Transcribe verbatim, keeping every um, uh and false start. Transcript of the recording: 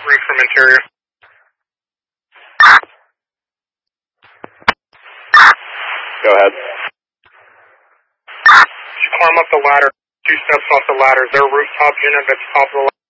Read from interior. Go ahead. Just climb up the ladder. Two steps off the ladder. Is there a rooftop unit that's top of the ladder?